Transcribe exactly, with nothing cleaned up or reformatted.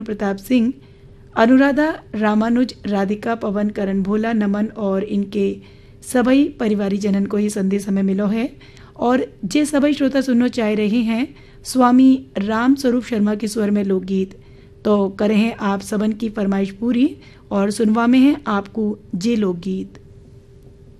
प्रताप सिंह, अनुराधा, रामानुज, राधिका, पवन, करण भोला, नमन और इनके सभी परिवारी जनन को ही संदेश हमें मिलो है। और जे सभी श्रोता सुनना चाह रहे हैं स्वामी राम स्वरूप शर्मा के स्वर में लोकगीत, तो करें हैं आप सबन की फरमाइश पूरी और सुनवा में है आपको जे लोकगीत।